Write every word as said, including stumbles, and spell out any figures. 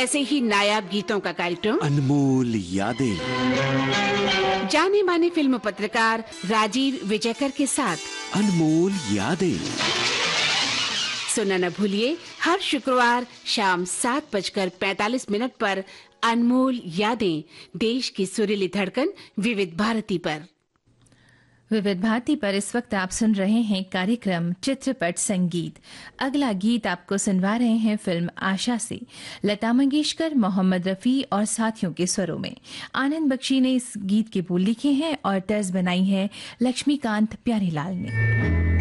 ऐसे ही नायाब गीतों का कार्यक्रम अनमोल यादें, जाने माने फिल्म पत्रकार राजीव विजयकर के साथ अनमोल यादें। सुनना न भूलिए हर शुक्रवार शाम सात बजकर पैतालीस मिनट पर अनमोल यादें, देश की सुरीली धड़कन विविध भारती पर। विविध भारती पर इस वक्त आप सुन रहे हैं कार्यक्रम चित्रपट संगीत। अगला गीत आपको सुनवा रहे हैं फिल्म आशा से, लता मंगेशकर, मोहम्मद रफी और साथियों के स्वरों में। आनंद बख्शी ने इस गीत के बोल लिखे हैं और तर्ज बनाई है लक्ष्मीकांत प्यारेलाल ने।